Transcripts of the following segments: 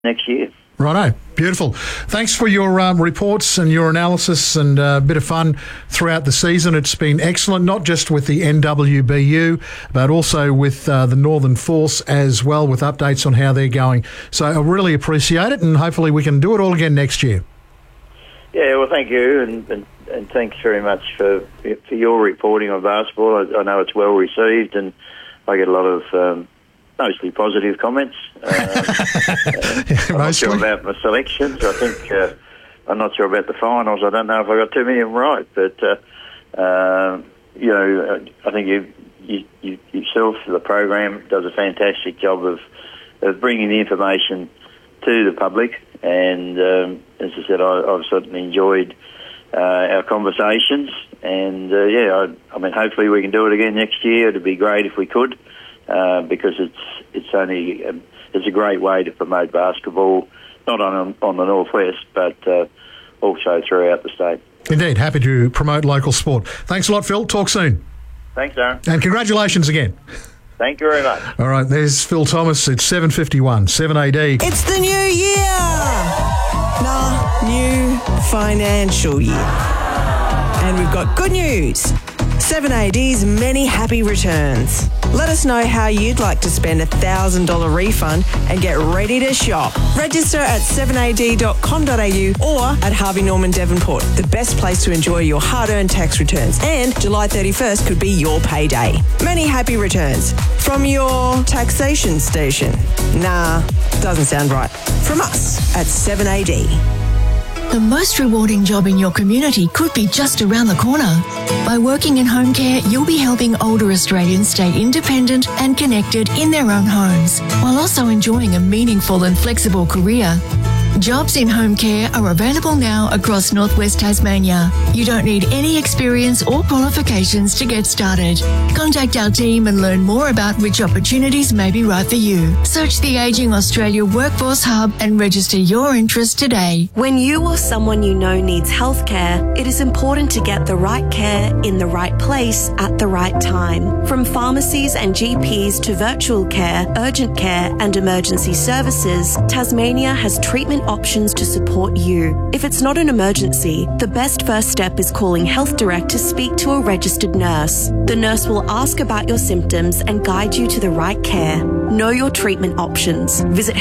next year. Righto. Beautiful. Thanks for your reports and your analysis and a bit of fun throughout the season. It's been excellent, not just with the NWBU, but also with the Northern Force as well, with updates on how they're going. So I really appreciate it, and hopefully we can do it all again next year. Yeah, well, thank you, and thanks very much for your reporting on basketball. I know it's well received, and I get a lot of mostly positive comments. I'm not sure about my selections. I think I'm not sure about the finals. I don't know if I got too many of them right, but I think you yourself, the program, does a fantastic job of bringing the information to the public. And as I said, I've certainly enjoyed our conversations. And I mean, hopefully we can do it again next year. It'd be great if we could. Because it's a great way to promote basketball, not on the Northwest, but also throughout the state. Indeed, happy to promote local sport. Thanks a lot, Phil. Talk soon. Thanks, Aaron. And congratulations again. Thank you very much. All right, there's Phil Thomas. It's 7:51, 7AD. It's the new year! New financial year. And we've got good news. 7AD's many happy returns. Let us know how you'd like to spend a $1,000 refund and get ready to shop. Register at 7ad.com.au or at Harvey Norman Devonport, the best place to enjoy your hard-earned tax returns. And July 31st could be your payday. Many happy returns from your taxation station. Nah, doesn't sound right. From us at 7AD. The most rewarding job in your community could be just around the corner. By working in home care, you'll be helping older Australians stay independent and connected in their own homes, while also enjoying a meaningful and flexible career. Jobs in home care are available now across Northwest Tasmania. You don't need any experience or qualifications to get started. Contact our team and learn more about which opportunities may be right for you. Search the Ageing Australia Workforce Hub and register your interest today. When you or someone you know needs healthcare, it is important to get the right care in the right place at the right time. From pharmacies and GPs to virtual care, urgent care and emergency services, Tasmania has treatment options to support you. If it's not an emergency, the best first step is calling Health Direct to speak to a registered nurse. The nurse will ask about your symptoms and guide you to the right care. Know your treatment options. Visit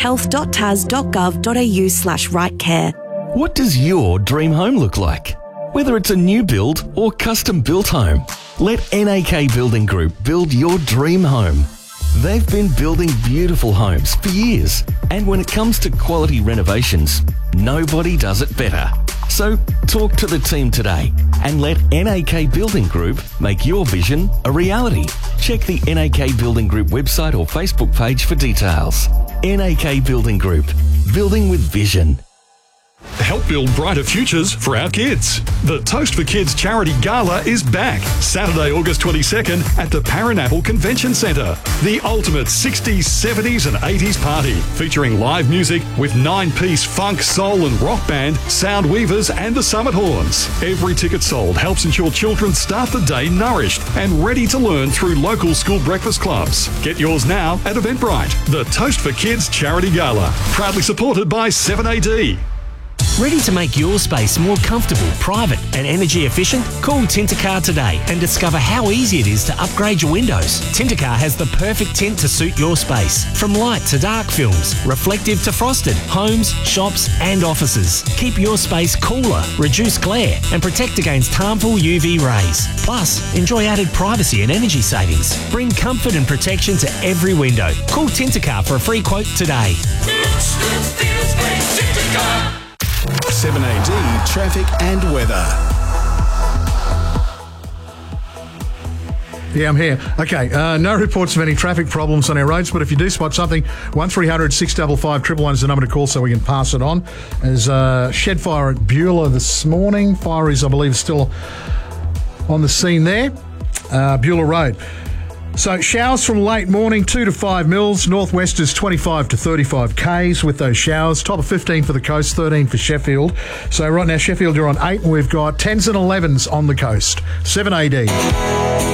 health.tas.gov.au/rightcare. What does your dream home look like? Whether it's a new build or custom built home, let NAK Building Group build your dream home. They've been building beautiful homes for years, and when it comes to quality renovations, nobody does it better. So talk to the team today and let NAK Building Group make your vision a reality. Check the NAK Building Group website or Facebook page for details. NAK Building Group, building with vision. Help build brighter futures for our kids. The Toast for Kids Charity Gala is back Saturday, August 22nd at the Parrinapple Convention Centre. The ultimate 60s, 70s and 80s party featuring live music with 9-piece funk, soul and rock band, Sound Weavers and the Summit Horns. Every ticket sold helps ensure children start the day nourished and ready to learn through local school breakfast clubs. Get yours now at Eventbrite. The Toast for Kids Charity Gala, proudly supported by 7AD. Ready to make your space more comfortable, private and energy efficient? Call Tintercar today and discover how easy it is to upgrade your windows. Tintercar has the perfect tint to suit your space. From light to dark films, reflective to frosted, homes, shops and offices. Keep your space cooler, reduce glare and protect against harmful UV rays. Plus, enjoy added privacy and energy savings. Bring comfort and protection to every window. Call Tintercar for a free quote today. 7AD traffic and weather. Yeah, I'm here. Okay, no reports of any traffic problems on our roads, but if you do spot something, 1300 655 111 is the number to call so we can pass it on. There's a shed fire at Beulah this morning. Fire is, I believe, still on the scene there. Beulah Road. So showers from late morning, 2 to 5 mils. Northwest is 25 to 35 Ks with those showers. Top of 15 for the coast, 13 for Sheffield. So right now, Sheffield, you're on 8, and we've got 10s and 11s on the coast. 7AD.